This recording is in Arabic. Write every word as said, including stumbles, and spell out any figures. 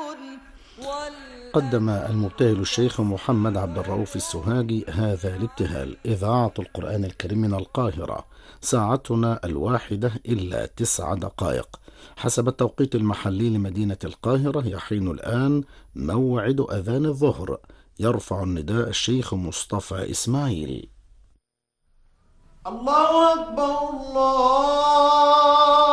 قدم المبتهل الشيخ محمد عبد الرؤوف السوهاجي هذا الابتهال. إذاعة القرآن الكريم من القاهرة، ساعتنا الواحدة إلا تسع دقائق حسب التوقيت المحلي لمدينة القاهرة. يحين الآن موعد أذان الظهر. يرفع النداء الشيخ مصطفى إسماعيل. الله أكبر الله